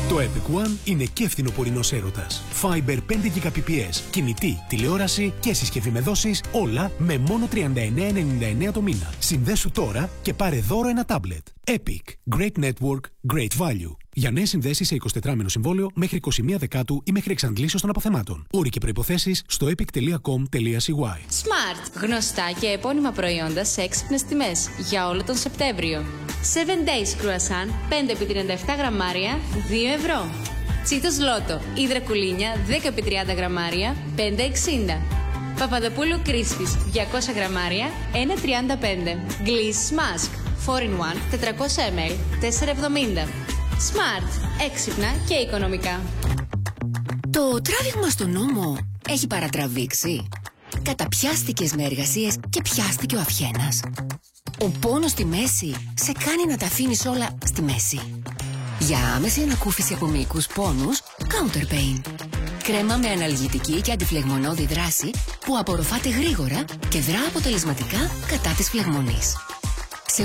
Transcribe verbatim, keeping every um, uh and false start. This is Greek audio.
Το Epic One είναι και φθινοπορεινός έρωτας. Fiber πέντε Gbps, κινητή, τηλεόραση και συσκευή με δόσεις, όλα με μόνο τριάντα εννέα ενενήντα εννέα το μήνα. Συνδέσου τώρα και πάρε δώρο ένα τάμπλετ. Epic. Great network, great value. Για νέες συνδέσεις σε εικοσιτετράμηνο συμβόλαιο μέχρι είκοσι μία Δεκάτου ή μέχρι εξαντλήσεως των αποθεμάτων. Όροι και προϋποθέσεις στο epic τελεία com τελεία c y. Smart. Γνωστά και επώνυμα προϊόντα σε έξυπνες τιμές για όλο τον Σεπτέμβριο. seven days Croissant πέντε επί τριάντα επτά γραμμάρια, δύο ευρώ. Τσίτος Λότο, ύδρα κουλίνια δέκα επί τριάντα γραμμάρια, πέντε εξήντα. Παπαδοπούλου Κρίσπης, διακόσια γραμμάρια, ένα τριάντα πέντε. Gliss Mask, φορ in one, τετρακόσια μιλιλίτρα, τέσσερα εβδομήντα. Smart, έξυπνα και οικονομικά. Το τράβηγμα στον νόμο έχει παρατραβήξει. Καταπιάστηκες με εργασίες και πιάστηκε ο αυχένας. Ο πόνος στη μέση σε κάνει να τα αφήνεις όλα στη μέση. Για άμεση ανακούφιση από μυϊκούς πόνους, Counter Pain. Κρέμα με αναλγητική και αντιφλεγμονώδη δράση που απορροφάται γρήγορα και δρά αποτελεσματικά κατά της φλεγμονής.